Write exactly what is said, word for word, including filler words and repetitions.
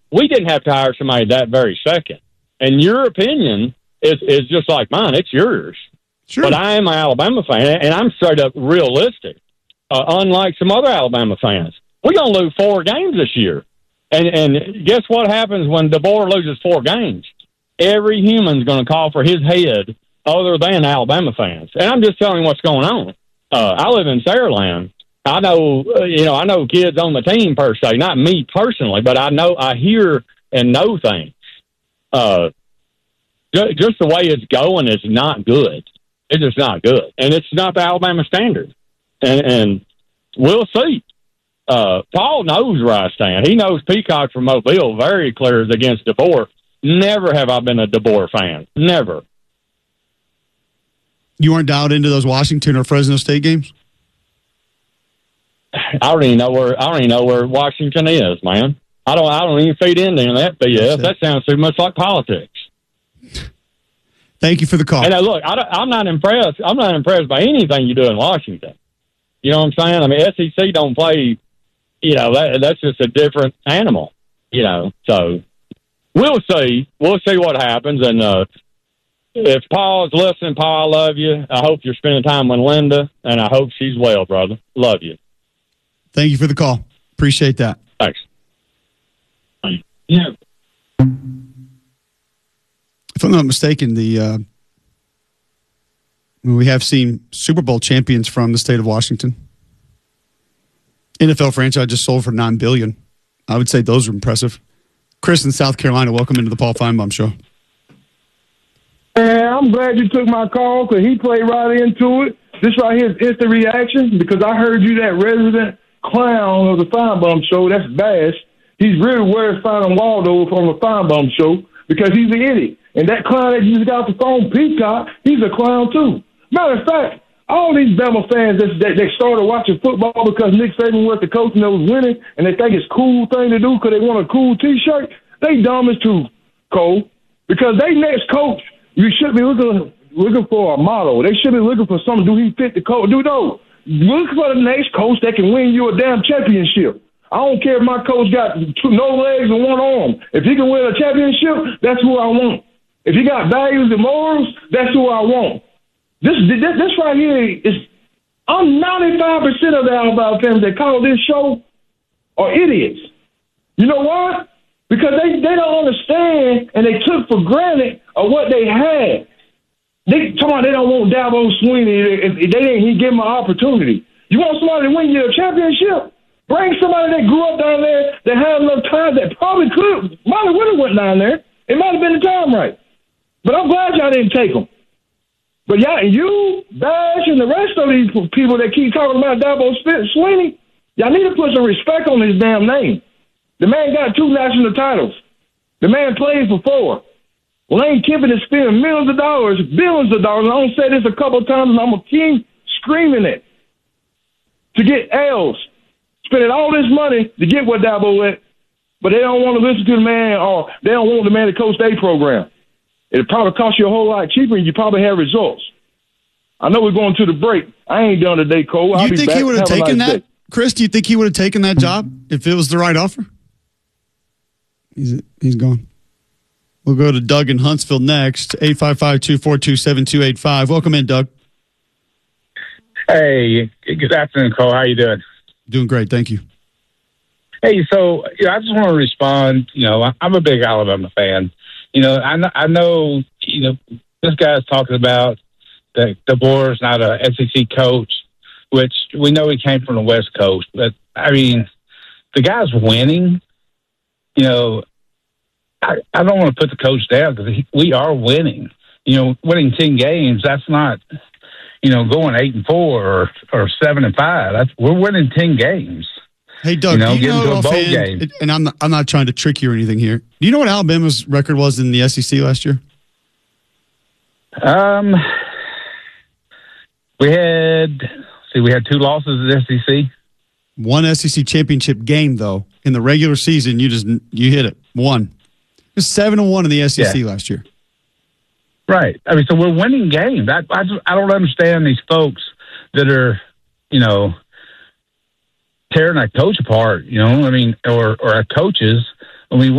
we didn't have to hire somebody that very second. And your opinion is, is just like mine. It's yours. Sure. But I am an Alabama fan, and I'm straight up realistic, uh, unlike some other Alabama fans. We're going to lose four games this year. And and guess what happens when DeBoer loses four games? Every human's going to call for his head other than Alabama fans. And I'm just telling you what's going on. Uh, I live in Saraland. I know, uh, you know, I know kids on the team per se, not me personally, but I know, I hear and know things. Uh, ju- just the way it's going is not good. It's just not good. And it's not the Alabama standard. And, and we'll see. Uh, Paul knows where I stand. He knows Peacock from Mobile very clear as against DeBoer. Never have I been a DeBoer fan. Never. You weren't dialed into those Washington or Fresno State games? I don't even know where I don't even know where Washington is, man. I don't I don't even feed into that B S. That sounds too much like politics. Thank you for the call. And uh, look, I don't, I'm not impressed. I'm not impressed by anything you do in Washington. You know what I'm saying? I mean, S E C don't play. You know, that that's just a different animal. You know, so we'll see. We'll see what happens. And uh, if Paul's listening, Paul, I love you. I hope you're spending time with Linda, and I hope she's well, brother. Love you. Thank you for the call. Appreciate that. Thanks. Yeah. If I'm not mistaken, the uh, we have seen Super Bowl champions from the state of Washington. N F L franchise just sold for nine billion dollars. I would say those are impressive. Chris in South Carolina, welcome into the Paul Feinbaum Show. Man, I'm glad you took my call because he played right into it. This right here is instant reaction because I heard you that resident clown of the Feinbaum Show. That's Bass. He's really worse finding Waldo from the Feinbaum Show because he's an idiot. And that clown that just got the phone, Peacock, he's a clown too. Matter of fact, all these Bama fans that, that, that started watching football because Nick Saban was the coach and they was winning and they think it's a cool thing to do because they want a cool T-shirt, they dumb as too, Cole. Because they next coach, you should be looking looking for a model. They should be looking for something. Do he fit the coach? Do no. Look for the next coach that can win you a damn championship. I don't care if my coach got two, no legs and one arm. If he can win a championship, that's who I want. If he got values and morals, that's who I want. This this, this right here is, I'm ninety-five percent of the Alabama fans that call this show are idiots. You know why? Because they, they don't understand and they took for granted of what they had. They talking about they don't want Dabo Swinney if, if they didn't he give them an opportunity. You want somebody to win you a championship? Bring somebody that grew up down there that had enough time that probably could, might have would have went down there. It might have been the time right. But I'm glad y'all didn't take them. But y'all, you, Bash, and the rest of these people that keep talking about Dabo Swinney, y'all need to put some respect on his damn name. The man got two national titles. The man played for four. Lane Kiffin is spending millions of dollars, billions of dollars. I don't say this a couple of times, and I'm a king screaming it to get L's. Spending all this money to get what Dabo at, but they don't want to listen to the man, or they don't want the man to coach their program. It'll probably cost you a whole lot cheaper, and you probably have results. I know we're going to the break. I ain't done today, Cole. I'll you be think back. he would have taken nice that, day. Chris? Do you think he would have taken that job if it was the right offer? He's he's gone. We'll go to Doug in Huntsville next. eight five five, two four two, seven two eight five. Welcome in, Doug. Hey, good afternoon, Cole. How you doing? Doing great, thank you. Hey, so you know, I just want to respond. You know, I'm a big Alabama fan. You know, I know, I know you know, this guy's talking about that DeBoer's not a S E C coach, which we know he came from the West Coast. But, I mean, the guy's winning. You know, I, I don't want to put the coach down because we are winning. You know, winning ten games, that's not, you know, going eight and four or, or seven and five. That's, we're winning ten games. Hey, Doug, you know, do you know to a bowl offhand, game. and I'm not, I'm not trying to trick you or anything here. Do you know what Alabama's record was in the S E C last year? Um, we had, see, we had two losses at S E C. One S E C championship game, though. In the regular season, you just you hit it. One. It was seven and one in the S E C yeah. last year. Right. I mean, so we're winning games. I, I, just, I don't understand these folks that are, you know, tearing that coach apart, you know, I mean, or, or our coaches. I mean,